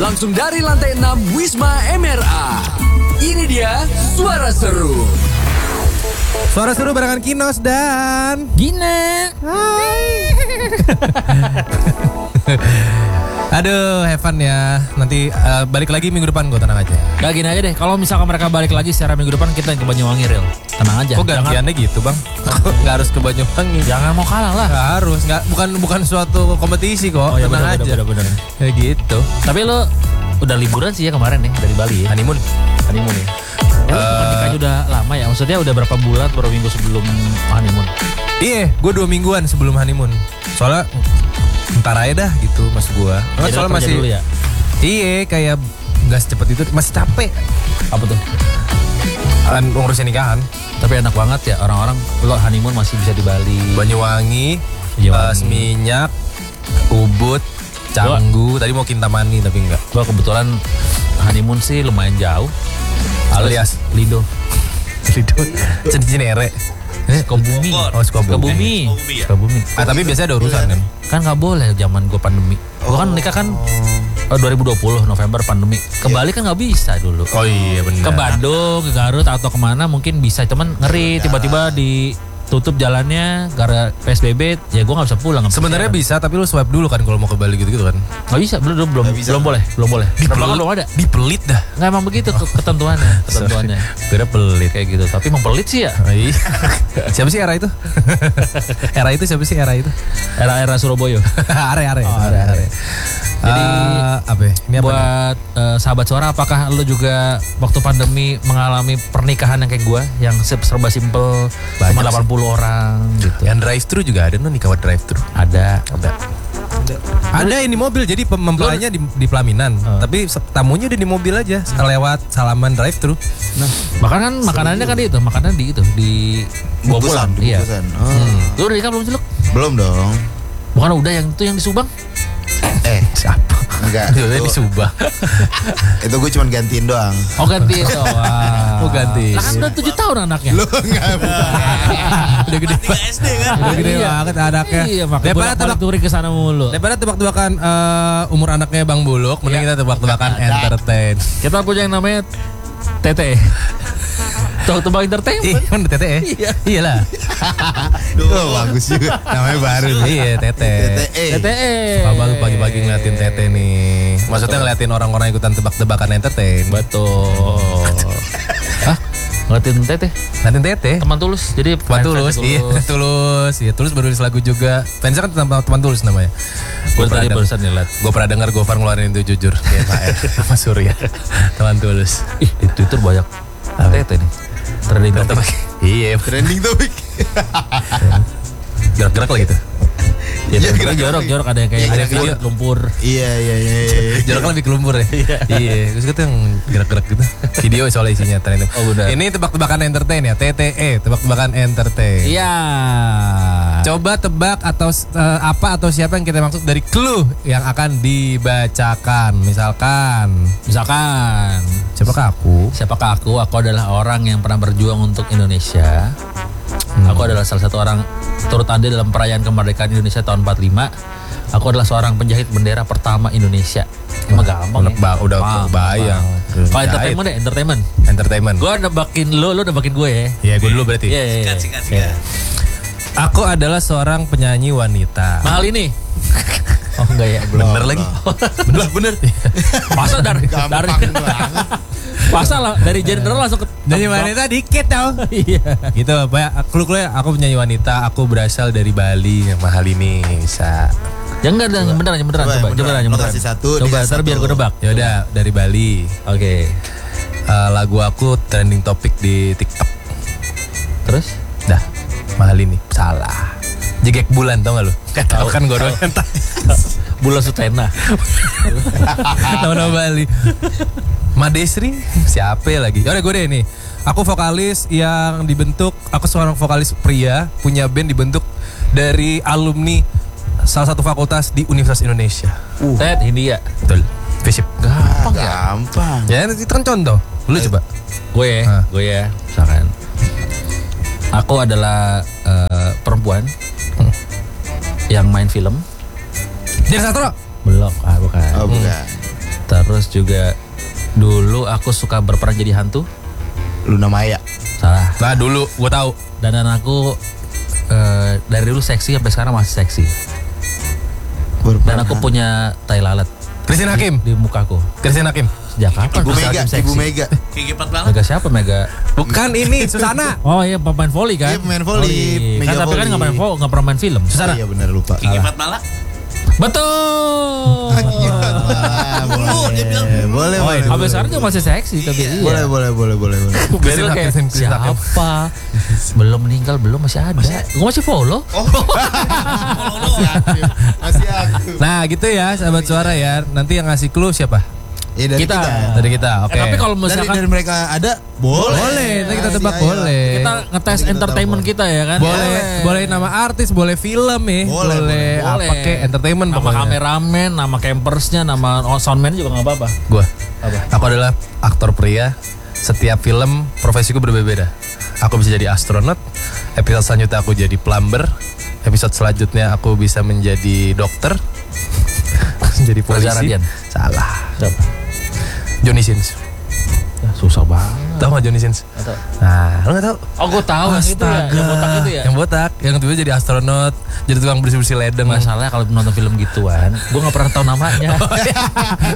Langsung dari lantai 6 Wisma MRA. Ini dia Suara Seru. Suara Seru barengan Kinos dan Gina. Hai. Aduh, have fun ya. Nanti balik lagi minggu depan gue, tenang aja. Gak gini aja deh, kalau misalkan mereka balik lagi secara minggu depan kita yang ke Banyuwangi Real. Tenang aja. Kok gantiannya gitu bang? Gak harus ke Banyuwangi. Jangan mau kalah lah. Gak harus, bukan suatu kompetisi kok. Oh ya, tenang aja. bener. Ya gitu. Tapi lo udah liburan sih ya kemarin nih dari Bali ya. Honeymoon ya. Nikahnya udah lama ya, maksudnya udah berapa bulan, berapa minggu sebelum honeymoon? Iya, gue 2 mingguan sebelum honeymoon. Soalnya ntar aja dah gitu mas gue. Soalnya masih dulu ya? Iya, kayak gak secepat itu, masih capek. Apa tuh? Ngurusin nikahan. Tapi enak banget ya orang-orang, lo honeymoon masih bisa di Bali. Banyuwangi, Seminyak, Ubud, Canggu. Tadi mau Kintamani tapi enggak. Gua kebetulan honeymoon sih lumayan jauh. Alias Lido. Cinere. Sukabumi. Oh, Sukabumi. Tapi biasanya ada urusan kan? Kan nggak boleh zaman gue pandemi. Gue kan nikah kan 2020 November pandemi. Ke Bali kan nggak bisa dulu. Oh iya benar. Ke Bandung, ke Garut atau kemana mungkin bisa. Cuman ngeri tiba-tiba ditutup jalannya gara PSBB. Ya gue nggak bisa pulang. Sebenarnya bisa tapi lu swipe dulu kan kalau mau ke Bali gitu kan? Nggak bisa, belum boleh. Belum ada. Dipelit dah. Nggak emang begitu ketentuannya. Kira pelit kayak gitu. Tapi emang pelit sih ya. Siapa sih era itu? Siapa sih era itu? Era Surabaya. Are. Jadi apa? Ini buat sahabat Suara, apakah lo juga waktu pandemi mengalami pernikahan yang kayak gue, yang serba simple, cuma 80 orang gitu? Yang drive thru juga ada nikah drive thru. Ada. Ada yang di mobil, jadi mempelainya di pelaminan, tapi tamunya udah di mobil aja, lewat salaman drive thru. Nah, makanannya kan di bawa pulang. Iya. Lu udah nikah belum sih lu? Belum dong. Bukan udah yang itu yang di Subang? Siapa? Enggak. Itu di Subang. Itu gue cuma gantiin doang. Oh gantiin doang. Oh ganti. Lah kan udah 7 tahun anaknya. Lu enggak. Udah gede. 3 SD kan. Udah gede banget anaknya. Iya, makanya tebak turi ke sana mulu. Daripada tebak-tebakan umur anaknya Bang Buluk, mending kita tebak-tebakan entertain. Kita punya yang namanya Tete. Tebak entertainment. Kan Tete ya? Iyalah. Oh bagus juga. Namanya baru. Iya Tete. Tete. Suka banget pagi-pagi ngeliatin Tete nih. Maksudnya ngeliatin orang-orang ikutan tebak-tebakan entertain. Betul. Hah? Ngeliatin Tete? Ngeliatin Tete? Teman Tulus. Jadi Teman Tulus. Iya Tulus. Iya Tulus baru rilis lagu juga. Fansnya kan teman Tulus namanya. Gue tadi barusan lihat. Gue pernah dengar Gofar ngeluarin itu jujur. Iya Pak sama Surya. Teman Tulus. Ih di Twitter banyak Tete nih. Trending topik. Iya Trending topik. Gerak-gerak lah gitu. Ya, jorok ada yang kayak ada video lumpur. Iya. Jorok lebih ke lumpur ya. Iya. Terus itu yang gerak-gerak gitu. Video soal isinya trending. Oh benar. Ini tebak-tebakan entertain ya. TTE, tebak-tebakan entertain. Iya. Coba tebak atau apa atau siapa yang kita maksud dari clue yang akan dibacakan. Misalkan Siapakah aku? Aku adalah orang yang pernah berjuang untuk Indonesia. Aku adalah salah satu orang turut andil dalam perayaan kemerdekaan Indonesia tahun 45. Aku adalah seorang penjahit bendera pertama Indonesia. Emang gampang ya? Udah kebayang. Kalau entertainment. Gue nebakin lo nebakin gue ya. Iya, gue dulu berarti. Iya. Aku adalah seorang penyanyi wanita. Mahal ini. Oh enggak ya, belum. Bener lagi. Bener. Masa dari Masa lah dari general langsung ke Penyanyi wanita dikit tau. Iya. Gitu Pak. Clue aku penyanyi wanita. Aku berasal dari Bali. Mahal ini bisa. Ya enggak beneran coba. Kasih satu. Coba ntar biar gue nebak. Ya udah dari Bali. Oke. Lagu aku trending topik di TikTok. Terus? Dah. Mahal ini salah. Jegek bulan tau gak lu? Tahu kan gue doang yang tahu. Bulan Sutena. Nama Bali. Madesri siapa lagi? Yaudah gue deh nih. Aku vokalis yang dibentuk. Aku seorang vokalis pria punya band dibentuk dari alumni salah satu fakultas di Universitas Indonesia. Ted Hindia. Betul. Visip. Gampang. Ya itu kan contoh. Lu coba. Gue ya. Misalkan. Aku adalah perempuan yang main film. Dian Sastro. Belum, bukan. Oh bukan. Terus juga dulu aku suka berperan jadi hantu. Luna Maya. Salah. Nah dulu gue tahu. Dan aku dari dulu seksi sampai sekarang masih seksi. Dan aku punya tai lalat Christine Hakim. di mukaku. Christine Hakim. Sejak kapan? Ibu bisa Mega, hakim seksi? Ibu Mega. Kegepat banget. Mega siapa Mega? Bukan ini Susana. Oh iya pemain volley kan? Iya, pemain volley. Kan Mega tapi kan volley. nggak pernah main film. Oh, iya benar lupa. Kegepat malah. Betul. Wah, boleh. Boleh. Sampai sekarang juga masih seksi tapi iya. Boleh. Biasanya kayak Christine Hakim. siapa? Belum meninggal, belum masih ada. Gue masih follow. Masih aktif. Nah gitu ya sahabat suara ya. Nanti yang ngasih clue siapa? Iya dari Kita. kita. Dari kita. Oke. Tapi kalau Dari misalkan mereka ada boleh. Boleh, nanti kita tebak Ayo. boleh. kita ngetes Nanti kita entertainment telepon. kita ya kan? Boleh nama artis, boleh film ya. Boleh. Apa kek entertainment Nama pokoknya. kameramen, nama campersnya, nama soundman juga nggak apa-apa. Gua. Apa? Aku adalah aktor pria. Setiap film profesiku berbeda-beda. Aku bisa jadi astronot. Episode selanjutnya aku jadi plumber. Episode selanjutnya aku bisa menjadi dokter. Jadi Reza polisi. Radian. Salah. Siapa? Johnny Sins. Ya, susah banget. Tahu nggak Johnny Sins? Atau- Nah, lo nggak tahu? Oh gue tahu yang itu ya, yang botak itu ya. Yang botak, yang tiba jadi astronot, jadi tukang bersih-bersih ledeng. Masalahnya kalau nonton film gituan, gue nggak pernah tahu namanya.